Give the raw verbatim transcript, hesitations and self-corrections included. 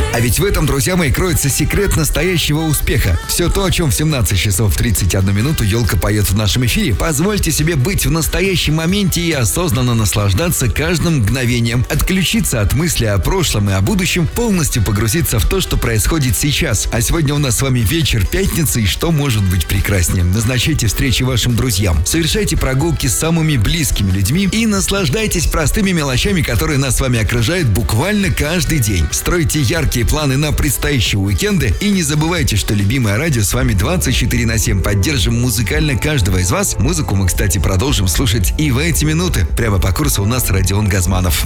А ведь в этом, друзья мои, кроется секрет настоящего успеха. Все то, о чем в семнадцать часов тридцать одну минуту Елка поет в нашем эфире. Позвольте себе быть в настоящем моменте и осознанно наслаждаться каждым мгновением. Отключиться от мысли о прошлом и о будущем, полностью погрузиться в то, что происходит сейчас. А сегодня у нас с вами вечер пятницы, и что может быть прекраснее? Назначайте встречи вашим друзьям, совершайте прогулки с самыми близкими людьми и наслаждайтесь простыми мелочами, которые нас с вами окружают буквально каждый день. Стройте яркие планы на предстоящие уикенды и не забывайте, что любимое радио с вами двадцать четыре на семь. Поддержим музыкально каждого из вас. Музыку мы, кстати, продолжим слушать и в эти минуты. Прямо по курсу у нас Родион Газманов.